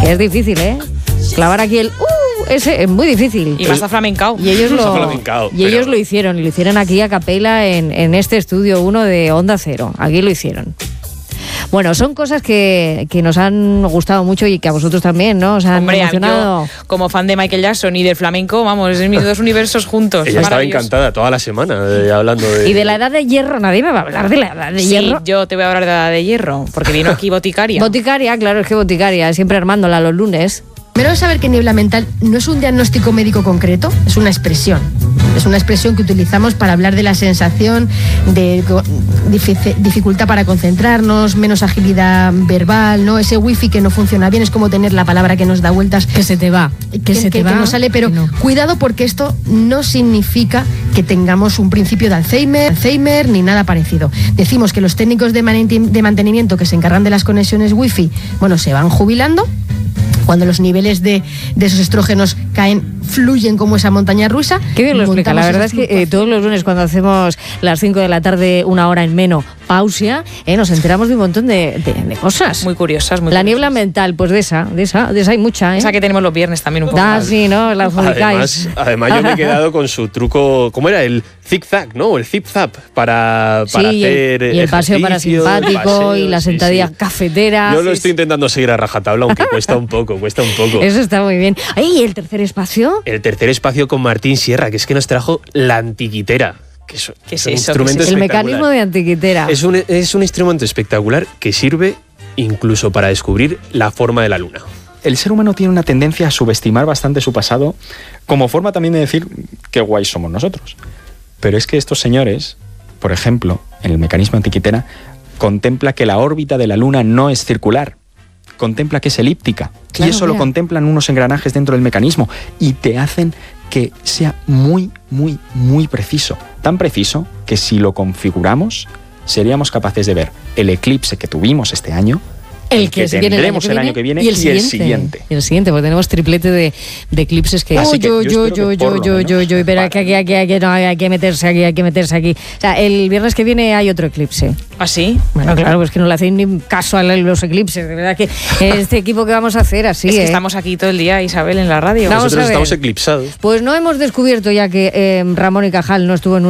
Que es difícil, ¿eh? Clavar aquí el ese es muy difícil. Y más aflamencao. Y ellos lo hicieron. Y lo hicieron aquí a capela en este estudio 1 de Onda Cero. Aquí lo hicieron. Bueno, son cosas que nos han gustado mucho y que a vosotros también, ¿no? Os han emocionado. Yo, como fan de Michael Jackson y del flamenco, vamos, es mis dos universos juntos. Ella estaba encantada toda la semana hablando de... Y de la Edad de Hierro, nadie me va a hablar de la Edad de Hierro. Sí, yo te voy a hablar de la Edad de Hierro, porque vino aquí Boticaria. Boticaria, claro, es que Boticaria, siempre armándola los lunes. Primero es saber que niebla mental no es un diagnóstico médico concreto, es una expresión. Es una expresión que utilizamos para hablar de la sensación de dificultad para concentrarnos, menos agilidad verbal, ¿no? Ese wifi que no funciona bien, es como tener la palabra que nos da vueltas. Que se te va. Que no sale, pero no. Cuidado porque esto no significa que tengamos un principio de Alzheimer ni nada parecido. Decimos que los técnicos de mantenimiento que se encargan de las conexiones wifi, bueno, se van jubilando. Cuando los niveles de esos estrógenos fluyen como esa montaña rusa. Qué bien lo explica. La verdad es que todos los lunes cuando hacemos las 5 de la tarde, una hora en menos, pausia, nos enteramos de un montón de cosas. Muy curiosas, muy La curiosas. niebla mental, pues de esa hay mucha, ¿eh? Esa que tenemos los viernes también un poco. Sí, ¿no? La adjudicáis. Además yo me he quedado con su truco, ¿cómo era? El zig-zag, ¿no? El zip-zap para hacer y el paseo parasimpático y la sentadilla cafetera. Yo lo estoy intentando seguir a rajatabla, aunque cuesta un poco. Eso está muy bien. ¿Y el tercer espacio? El tercer espacio con Martín Sierra, que es que nos trajo la antiquitera. ¿Qué es un eso? Instrumento El mecanismo de antiquitera. Es un instrumento espectacular que sirve incluso para descubrir la forma de la luna. El ser humano tiene una tendencia a subestimar bastante su pasado, como forma también de decir qué guays somos nosotros. Pero es que estos señores, por ejemplo, en el mecanismo antiquitera, contempla que la órbita de la luna no es circular, contempla que es elíptica. Claro, y eso lo contemplan unos engranajes dentro del mecanismo y te hacen que sea muy, muy, muy preciso. Tan preciso que si lo configuramos, seríamos capaces de ver el eclipse que tuvimos este año, el que tendremos el año que viene y el siguiente. Y el siguiente, porque tenemos triplete de eclipses que... Pero que hay que meterse aquí. O sea, el viernes que viene hay otro eclipse. ¿Ah, sí? Bueno, claro, pues que no le hacéis ni caso a los eclipses. De verdad que este equipo que vamos a hacer así, es que estamos aquí todo el día, Isabel, en la radio. Nosotros estamos eclipsados. Pues no hemos descubierto ya que Ramón y Cajal no estuvo en